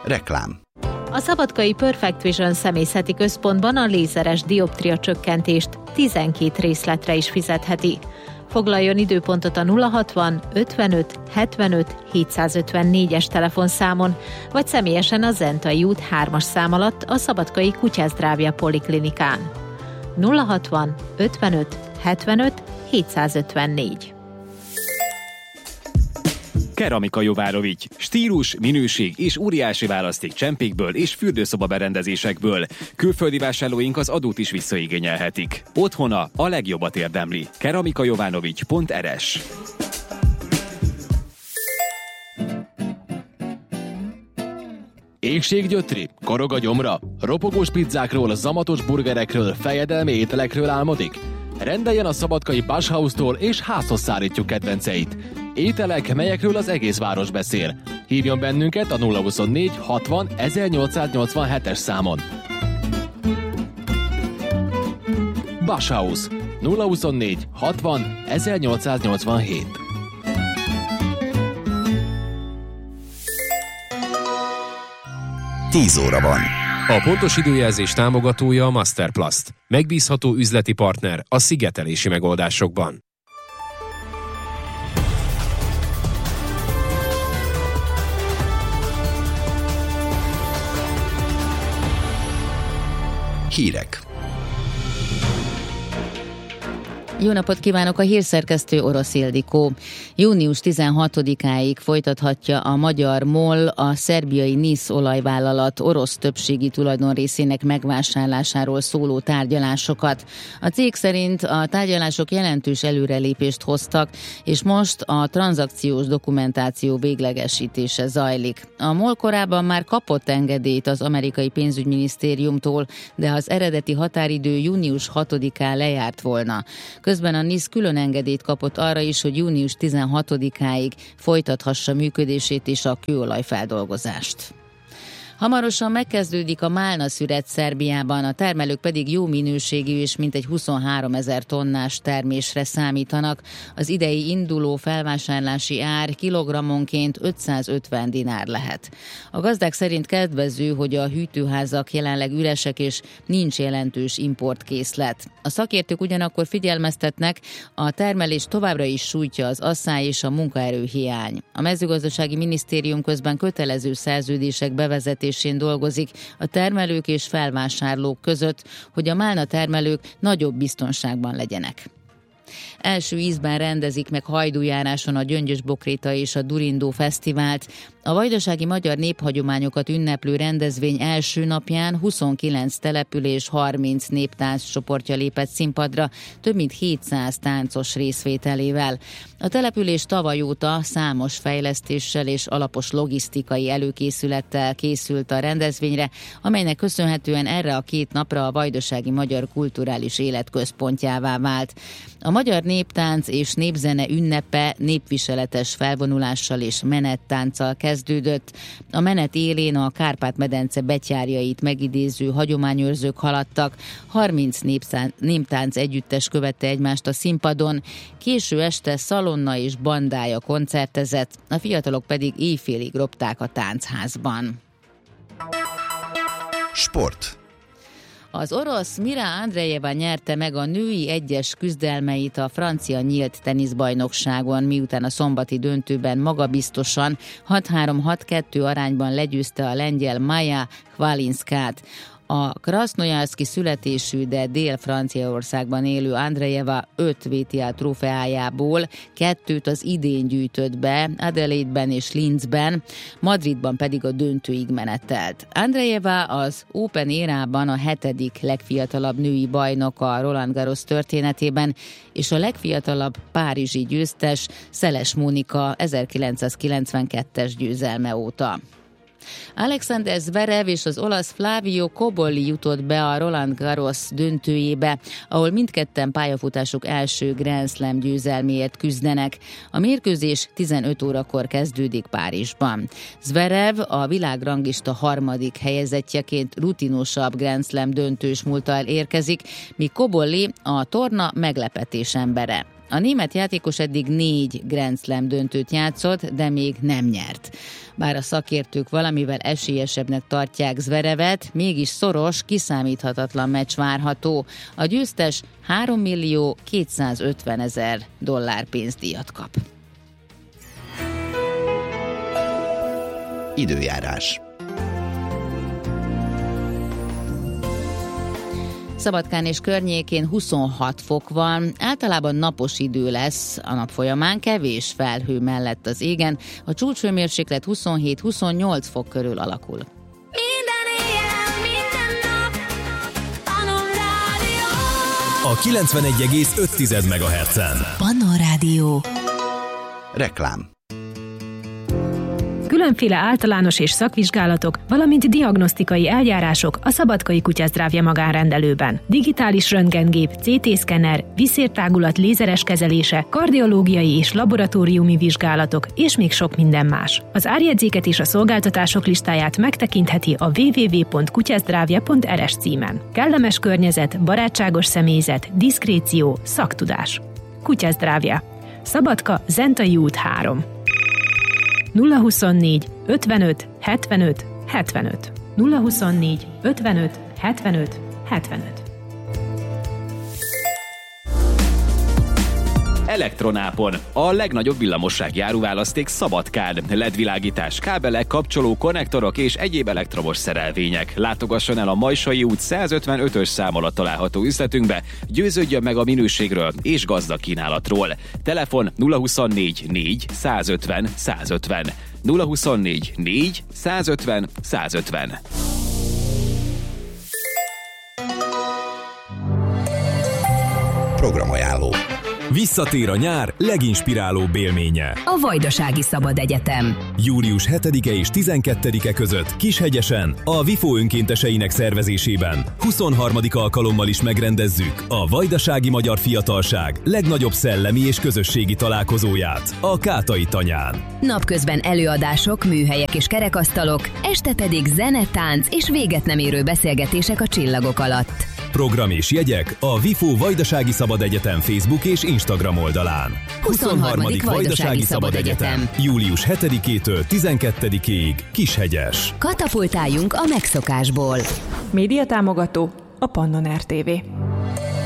Reklám. A szabadkai Perfect Vision személyzeti központban a lézeres dioptria csökkentést 12 részletre is fizetheti. Foglaljon időpontot a 060 55 75 754-es telefonszámon, vagy személyesen a Zentai út 3-as szám alatt a szabadkai Kutyázdrávja Poliklinikán. 060 55 75 754. Keramika Jovárovics. Stílus, minőség és óriási választék csempékből és fürdőszoba berendezésekből. Külföldi vásárlóink az adót is visszaigényelhetik. Otthona a legjobbat érdemli. keramikajovanovics.rs. Éhséggyötri? Korog a gyomra? Ropogós pizzákról, zamatos burgerekről, fejedelmi ételekről álmodik? Rendeljen a szabadkai Bauhaustól és házhoz szállítjuk kedvenceit. Ételek, melyekről az egész város beszél. Hívjon bennünket a 024 60 1887-es számon. Bauhaus 024 60 1887. Tíz óra van. A pontos időjelzés támogatója a Masterplast. Megbízható üzleti partner a szigetelési megoldásokban. Hírek. Jó napot kívánok, a hírszerkesztő Orosz Ildikó. Június 16-áig folytathatja a magyar MOL a szerbiai NIS olajvállalat orosz többségi tulajdonrészének megvásárlásáról szóló tárgyalásokat. A cég szerint a tárgyalások jelentős előrelépést hoztak, és most a tranzakciós dokumentáció véglegesítése zajlik. A MOL korábban már kapott engedélyt az amerikai pénzügyminisztériumtól, de az eredeti határidő június 6-án lejárt volna. Közben a NIS külön engedélyt kapott arra is, hogy június 16-áig folytathassa működését és a kőolajfeldolgozást. Hamarosan megkezdődik a málnaszüret Szerbiában, a termelők pedig jó minőségű és mintegy 23 000 tonnás termésre számítanak. Az idei induló felvásárlási ár kilogrammonként 550 dinár lehet. A gazdák szerint kedvező, hogy a hűtőházak jelenleg üresek és nincs jelentős importkészlet. A szakértők ugyanakkor figyelmeztetnek, a termelés továbbra is sújtja az asszály és a munkaerőhiány. A mezőgazdasági minisztérium közben kötelező szerződések bevezetésén dolgozik a termelők és felvásárlók között, hogy a málna termelők nagyobb biztonságban legyenek. Első ízben rendezik meg Hajdújáráson a Gyöngyös-Bokréta és a Durindó Fesztivált. A vajdasági magyar néphagyományokat ünneplő rendezvény első napján 29 település 30 néptánc csoportja lépett színpadra, több mint 700 táncos részvételével. A település tavaly óta számos fejlesztéssel és alapos logisztikai előkészülettel készült a rendezvényre, amelynek köszönhetően erre a 2 napra a vajdasági magyar kulturális élet központjává vált. A magyar néptánc és népzene ünnepe népviseletes felvonulással és menettánccal kezdődött. A menet élén a Kárpát-medence betyárjait megidéző hagyományőrzők haladtak, 30 néptánc együttes követte egymást a színpadon, késő este szalonna és bandája koncertezett, a fiatalok pedig éjfélig ropták a táncházban. Sport. Az orosz Mira Andrejeva nyerte meg a női egyes küzdelmeit a francia nyílt teniszbajnokságon, miután a szombati döntőben magabiztosan 6-3-6-2 arányban legyőzte a lengyel Maja Hvalinskát. A krasznojarszki születésű, de Dél-Franciaországban élő Andrejeva 5 VTA trófeájából 2 az idén gyűjtött be, Adelaide-ben és Linzben, Madridban pedig a döntőig menetelt. Andrejeva az Open érában a 7. legfiatalabb női bajnok a Roland Garros történetében, és a legfiatalabb párizsi győztes Szeles Mónika 1992-es győzelme óta. Alexander Zverev és az olasz Flavio Cobolli jutott be a Roland Garros döntőjébe, ahol mindketten pályafutásuk első Grand Slam győzelméért küzdenek. A mérkőzés 15 órakor kezdődik Párizsban. Zverev a világranglista 3. helyezettjeként rutinosabb Grand Slam döntős múlttal érkezik, míg Cobolli a torna meglepetés embere. A német játékos eddig 4 Grand Slam döntőt játszott, de még nem nyert. Bár a szakértők valamivel esélyesebbnek tartják Zverevet, mégis szoros, kiszámíthatatlan meccs várható. A győztes $3.250.000 pénzdíjat kap. Időjárás. Szabadkán és környékén 26 fok van, általában napos idő lesz a nap folyamán, kevés felhő mellett az égen, a csúcshőmérséklet 27-28 fok körül alakul. Minden éjjel, minden nap, Pannon Rádió. A 91,5 MHz-en. Pannon Rádió. Reklám. Különféle általános és szakvizsgálatok, valamint diagnosztikai eljárások a Szabadkai Kutyasztrávja magánrendelőben. Digitális röntgengép, CT-szkenner, vízszértágulat lézeres kezelése, kardiológiai és laboratóriumi vizsgálatok, és még sok minden más. Az árjegyzéket és a szolgáltatások listáját megtekintheti a www.kutyasztrávja.rs címen. Kellemes környezet, barátságos személyzet, diszkréció, szaktudás. Kutyasztrávja. Szabadka, Zentai út 3. 024 55 75 75. 024 55 75 75. Elektronápon. A legnagyobb villamossági áruválaszték Szabadkán. LED-világítás, kábelek, kapcsoló, konnektorok és egyéb elektromos szerelvények. Látogasson el a Majsai út 155-ös szám alatt található üzletünkbe, győződjön meg a minőségről és gazdag kínálatról. Telefon 024 4 150 150. 024 4 150 150. Programajánló. Visszatér a nyár leginspirálóbb élménye. A Vajdasági Szabad Egyetem. Július 7-e és 12-e között Kishegyesen, a WIFO önkénteseinek szervezésében 23. alkalommal is megrendezzük a Vajdasági Magyar Fiatalság legnagyobb szellemi és közösségi találkozóját, a Kátai Tanyán. Napközben előadások, műhelyek és kerekasztalok, este pedig zene, tánc és véget nem érő beszélgetések a csillagok alatt. Program és jegyek a WIFO Vajdasági Szabad Egyetem Facebook és Instagram oldalán. 23. Vajdasági Szabad Egyetem. Július 7-től 12-ig Kishegyes. Katapultáljunk a megszokásból. Média támogató a Pannon RTV.